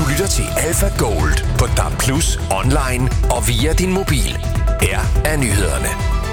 lytter til Alpha Gold på DAB+, online og via din mobil. Her er nyhederne.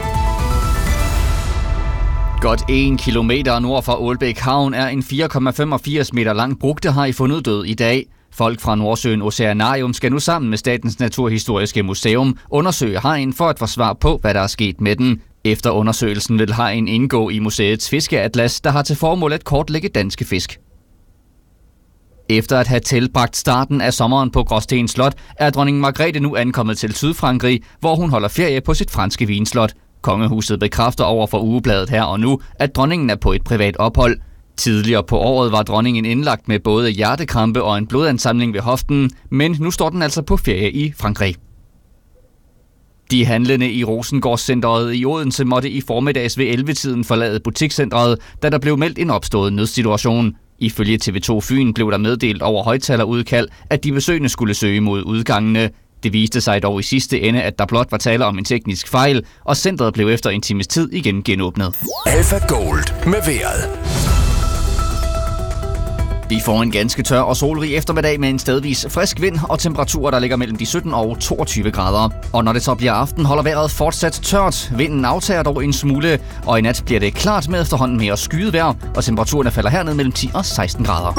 Godt 1 kilometer nord for Ålbæk Havn er en 4,85 meter lang brugtehaj fundet død i dag. Folk fra Nordsøen Oceanarium skal nu sammen med Statens Naturhistoriske Museum undersøge hajen for at få svar på, hvad der er sket med den. Efter undersøgelsen vil hajen indgå i museets fiskeatlas, der har til formål at kortlægge danske fisk. Efter at have tilbragt starten af sommeren på Gråsten Slot, er dronning Margrethe nu ankommet til Sydfrankrig, hvor hun holder ferie på sit franske vinslot. Kongehuset bekræfter over for Ugebladet Her og Nu, at dronningen er på et privat ophold. Tidligere på året var dronningen indlagt med både hjertekrampe og en blodansamling ved hoften, men nu står den altså på ferie i Frankrig. De handlende i Rosengårdscentret i Odense måtte i formiddags ved 11-tiden forlade butikscentret, da der blev meldt en opstået nødsituation. Ifølge TV2 Fyn blev der meddelt over højttalerudkald, at de besøgende skulle søge mod udgangene. Det viste sig dog i sidste ende, at der blot var tale om en teknisk fejl, og centret blev efter en times tid igen genåbnet. Alpha Gold med vejret. Vi får en ganske tør og solrig eftermiddag med en stedvis frisk vind og temperaturer, der ligger mellem de 17 og 22 grader. Og når det så bliver aften, holder vejret fortsat tørt. Vinden aftager dog en smule, og i nat bliver det klart med efterhånden mere skyet vejr, og temperaturen falder herned mellem 10 og 16 grader.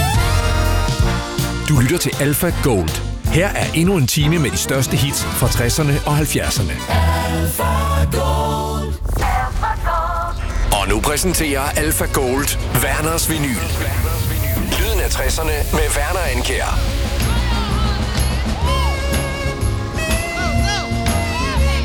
Du lytter til Alpha Gold. Her er endnu en time med de største hits fra 60'erne og 70'erne. Og nu præsenterer Alpha Gold Werners Vinyl. Lyden af 60'erne med Werner Andkjær.